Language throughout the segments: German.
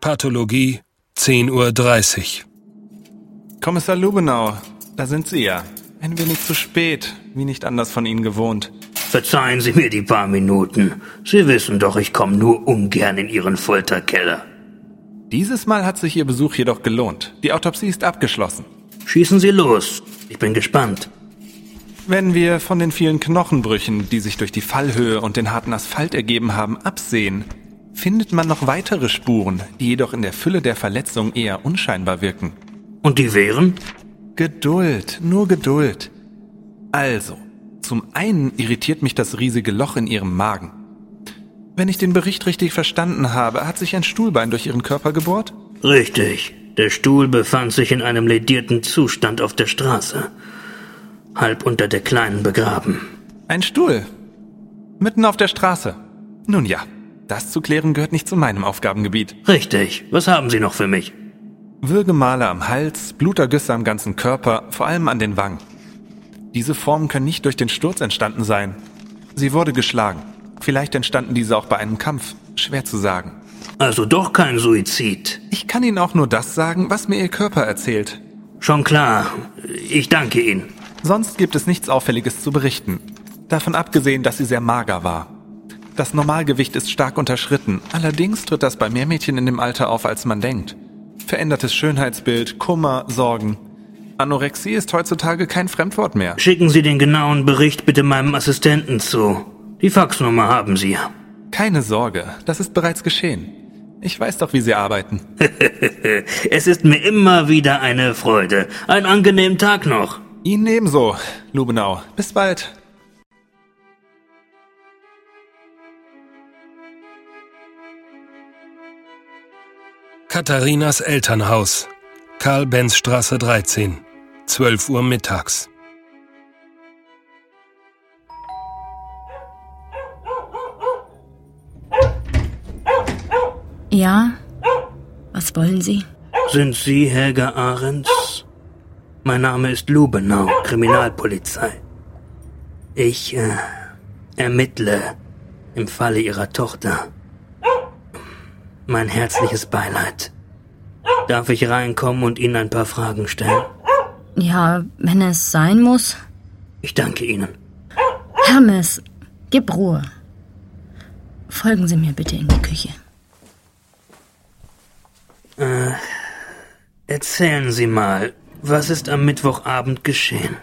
Pathologie, 10:30 Uhr. Kommissar Lubenau, da sind Sie ja. Ein wenig zu spät, wie nicht anders von Ihnen gewohnt. Verzeihen Sie mir die paar Minuten. Sie wissen doch, ich komme nur ungern in Ihren Folterkeller. Dieses Mal hat sich Ihr Besuch jedoch gelohnt. Die Autopsie ist abgeschlossen. Schießen Sie los. Ich bin gespannt. Wenn wir von den vielen Knochenbrüchen, die sich durch die Fallhöhe und den harten Asphalt ergeben haben, absehen, findet man noch weitere Spuren, die jedoch in der Fülle der Verletzungen eher unscheinbar wirken. Und die wären? Geduld, nur Geduld. Also, zum einen irritiert mich das riesige Loch in Ihrem Magen. Wenn ich den Bericht richtig verstanden habe, hat sich ein Stuhlbein durch Ihren Körper gebohrt? Richtig. Der Stuhl befand sich in einem ledierten Zustand auf der Straße. Halb unter der Kleinen begraben. Ein Stuhl? Mitten auf der Straße? Nun ja, das zu klären gehört nicht zu meinem Aufgabengebiet. Richtig. Was haben Sie noch für mich? Würgemale am Hals, Blutergüsse am ganzen Körper, vor allem an den Wangen. Diese Formen können nicht durch den Sturz entstanden sein. Sie wurde geschlagen. Vielleicht entstanden diese auch bei einem Kampf. Schwer zu sagen. Also doch kein Suizid. Ich kann Ihnen auch nur das sagen, was mir Ihr Körper erzählt. Schon klar. Ich danke Ihnen. Sonst gibt es nichts Auffälliges zu berichten. Davon abgesehen, dass sie sehr mager war. Das Normalgewicht ist stark unterschritten. Allerdings tritt das bei mehr Mädchen in dem Alter auf, als man denkt. Verändertes Schönheitsbild, Kummer, Sorgen. Anorexie ist heutzutage kein Fremdwort mehr. Schicken Sie den genauen Bericht bitte meinem Assistenten zu. Die Faxnummer haben Sie ja. Keine Sorge, das ist bereits geschehen. Ich weiß doch, wie Sie arbeiten. Es ist mir immer wieder eine Freude. Einen angenehmen Tag noch. Ihnen ebenso, Lubenau. Bis bald. Katharinas Elternhaus, Karl-Benz-Straße 13, 12 Uhr mittags. Ja? Was wollen Sie? Sind Sie Helga Ahrens? Mein Name ist Lubenau, Kriminalpolizei. Ich ermittle im Falle Ihrer Tochter. Mein herzliches Beileid. Darf ich reinkommen und Ihnen ein paar Fragen stellen? Ja, wenn es sein muss. Ich danke Ihnen. Hermes, gib Ruhe. Folgen Sie mir bitte in die Küche. Erzählen Sie mal, was ist am Mittwochabend geschehen?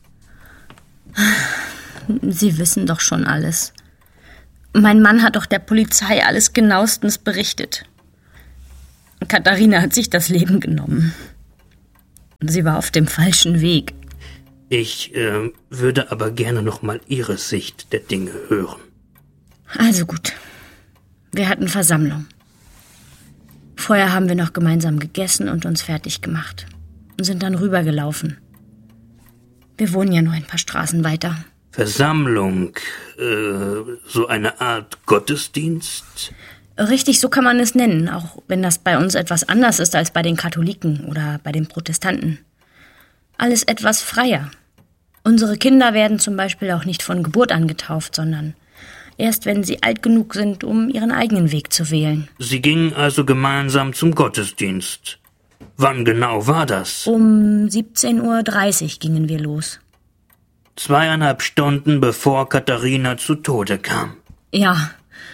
Sie wissen doch schon alles. Mein Mann hat doch der Polizei alles genauestens berichtet. Katharina hat sich das Leben genommen. Sie war auf dem falschen Weg. Ich würde aber gerne noch mal Ihre Sicht der Dinge hören. Also gut. Wir hatten Versammlung. Vorher haben wir noch gemeinsam gegessen und uns fertig gemacht. Und sind dann rübergelaufen. Wir wohnen ja nur ein paar Straßen weiter. Versammlung, so eine Art Gottesdienst? Richtig, so kann man es nennen, auch wenn das bei uns etwas anders ist als bei den Katholiken oder bei den Protestanten. Alles etwas freier. Unsere Kinder werden zum Beispiel auch nicht von Geburt an getauft, sondern erst wenn sie alt genug sind, um ihren eigenen Weg zu wählen. Sie gingen also gemeinsam zum Gottesdienst. Wann genau war das? Um 17:30 Uhr gingen wir los. 2,5 Stunden bevor Katharina zu Tode kam. Ja,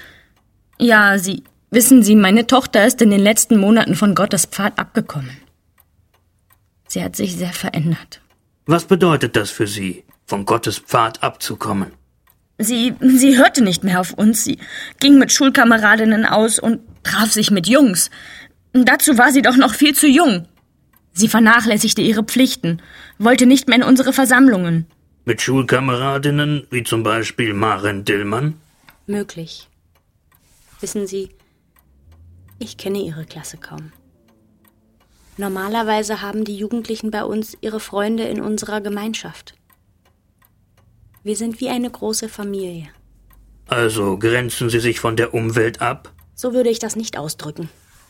wissen Sie, meine Tochter ist in den letzten Monaten von Gottes Pfad abgekommen. Sie hat sich sehr verändert. Was bedeutet das für Sie, von Gottes Pfad abzukommen? Sie hörte nicht mehr auf uns. Sie ging mit Schulkameradinnen aus und traf sich mit Jungs. Dazu war sie doch noch viel zu jung. Sie vernachlässigte ihre Pflichten, wollte nicht mehr in unsere Versammlungen. Mit Schulkameradinnen, wie zum Beispiel Maren Dillmann? Möglich. Wissen Sie, ich kenne Ihre Klasse kaum. Normalerweise haben die Jugendlichen bei uns ihre Freunde in unserer Gemeinschaft. Wir sind wie eine große Familie. Also grenzen Sie sich von der Umwelt ab? So würde ich das nicht ausdrücken.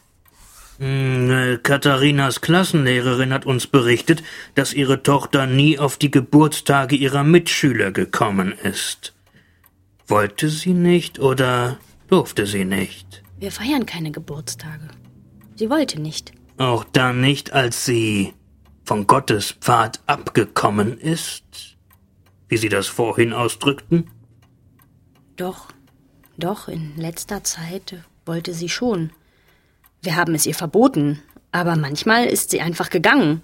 Katharinas Klassenlehrerin hat uns berichtet, dass ihre Tochter nie auf die Geburtstage ihrer Mitschüler gekommen ist. Wollte sie nicht oder durfte sie nicht? Wir feiern keine Geburtstage. Sie wollte nicht. Auch dann nicht, als sie von Gottes Pfad abgekommen ist, wie Sie das vorhin ausdrückten? Doch, in letzter Zeit wollte sie schon. Wir haben es ihr verboten, aber manchmal ist sie einfach gegangen.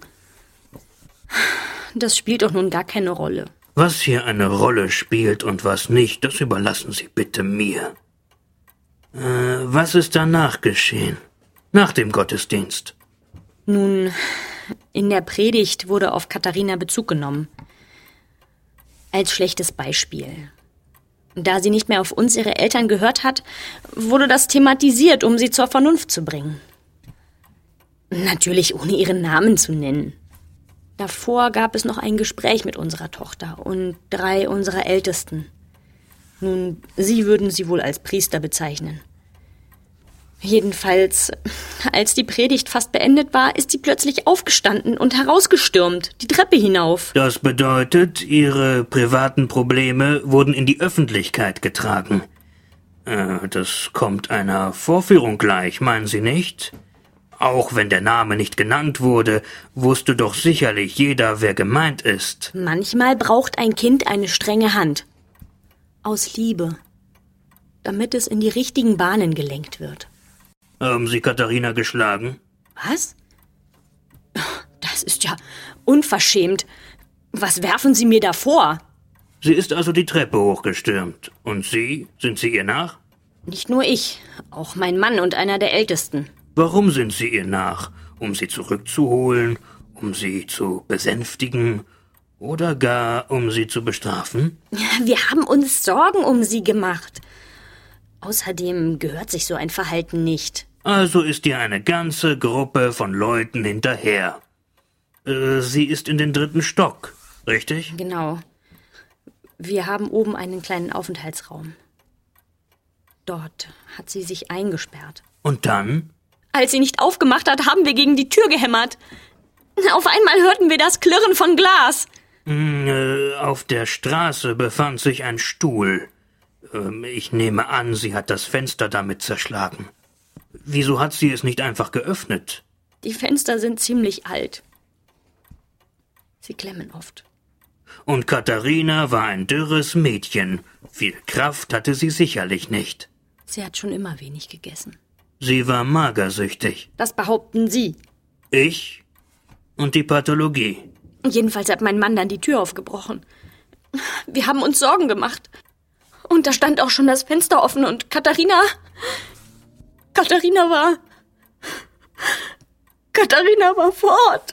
Das spielt doch nun gar keine Rolle. Was hier eine Rolle spielt und was nicht, das überlassen Sie bitte mir. Was ist danach geschehen? Nach dem Gottesdienst? Nun, in der Predigt wurde auf Katharina Bezug genommen. Als schlechtes Beispiel. Da sie nicht mehr auf uns, ihre Eltern, gehört hat, wurde das thematisiert, um sie zur Vernunft zu bringen. Natürlich ohne ihren Namen zu nennen. Davor gab es noch ein Gespräch mit unserer Tochter und 3 unserer Ältesten. Nun, Sie würden sie wohl als Priester bezeichnen. Jedenfalls, als die Predigt fast beendet war, ist sie plötzlich aufgestanden und herausgestürmt, die Treppe hinauf. Das bedeutet, Ihre privaten Probleme wurden in die Öffentlichkeit getragen. Das kommt einer Vorführung gleich, meinen Sie nicht? Auch wenn der Name nicht genannt wurde, wusste doch sicherlich jeder, wer gemeint ist. Manchmal braucht ein Kind eine strenge Hand. Aus Liebe. Damit es in die richtigen Bahnen gelenkt wird. Haben Sie Katharina geschlagen? Was? Das ist ja unverschämt. Was werfen Sie mir da vor? Sie ist also die Treppe hochgestürmt. Und Sie? Sind Sie ihr nach? Nicht nur ich, auch mein Mann und einer der Ältesten. Warum sind Sie ihr nach? Um sie zurückzuholen? Um sie zu besänftigen? Oder gar um sie zu bestrafen? Wir haben uns Sorgen um sie gemacht. Außerdem gehört sich so ein Verhalten nicht. Also ist ihr eine ganze Gruppe von Leuten hinterher. Sie ist in den 3. Stock, richtig? Genau. Wir haben oben einen kleinen Aufenthaltsraum. Dort hat sie sich eingesperrt. Und dann? Als sie nicht aufgemacht hat, haben wir gegen die Tür gehämmert. Auf einmal hörten wir das Klirren von Glas. Auf der Straße befand sich ein Stuhl. Ich nehme an, sie hat das Fenster damit zerschlagen. Wieso hat sie es nicht einfach geöffnet? Die Fenster sind ziemlich alt. Sie klemmen oft. Und Katharina war ein dürres Mädchen. Viel Kraft hatte sie sicherlich nicht. Sie hat schon immer wenig gegessen. Sie war magersüchtig. Das behaupten Sie. Ich und die Pathologie. Jedenfalls hat mein Mann dann die Tür aufgebrochen. Wir haben uns Sorgen gemacht. Und da stand auch schon das Fenster offen und Katharina war fort.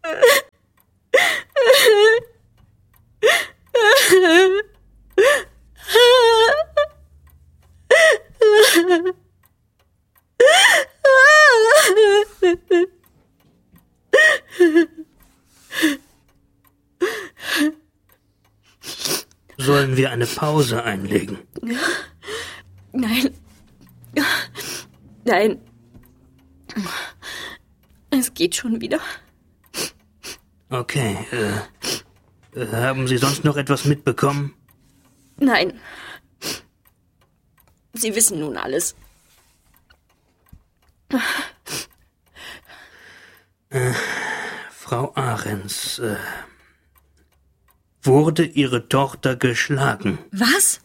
Sollen wir eine Pause einlegen? Nein. Es geht schon wieder. Okay, haben Sie sonst noch etwas mitbekommen? Nein. Sie wissen nun alles. Frau Ahrens, wurde Ihre Tochter geschlagen? Was?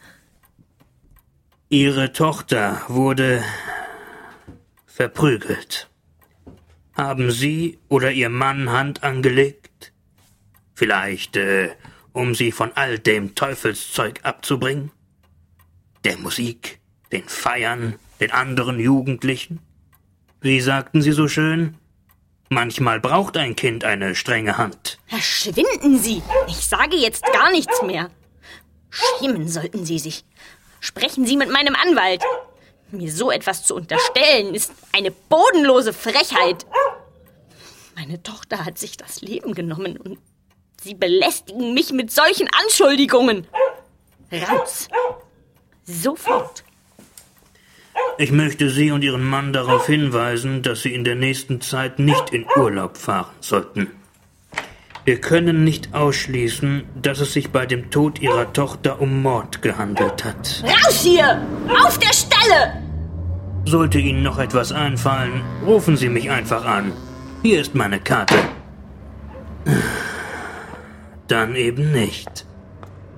Ihre Tochter wurde verprügelt. Haben Sie oder Ihr Mann Hand angelegt? Vielleicht, um sie von all dem Teufelszeug abzubringen? Der Musik, den Feiern, den anderen Jugendlichen? Wie sagten Sie so schön? Manchmal braucht ein Kind eine strenge Hand. Verschwinden Sie! Ich sage jetzt gar nichts mehr. Schämen sollten Sie sich. Sprechen Sie mit meinem Anwalt. Mir so etwas zu unterstellen, ist eine bodenlose Frechheit. Meine Tochter hat sich das Leben genommen und Sie belästigen mich mit solchen Anschuldigungen. Raus. Sofort. Ich möchte Sie und Ihren Mann darauf hinweisen, dass Sie in der nächsten Zeit nicht in Urlaub fahren sollten. Wir können nicht ausschließen, dass es sich bei dem Tod Ihrer Tochter um Mord gehandelt hat. Raus hier! Auf der Stelle! Sollte Ihnen noch etwas einfallen, rufen Sie mich einfach an. Hier ist meine Karte. Dann eben nicht.